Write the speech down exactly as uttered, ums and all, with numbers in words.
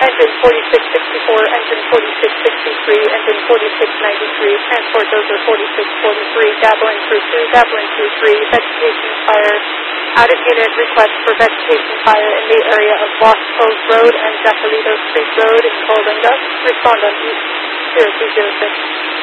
engine forty-six sixty-four, engine forty-six sixty-three, engine forty-six ninety-three, transport dozer forty-six forty-three, dabbling crew two, dabbling crew three, vegetation fire. Out of unit request for vegetation fire in the area of Lost Cove Road and Zacalitos Creek Road in Coalinga. Respond on East zero two zero six.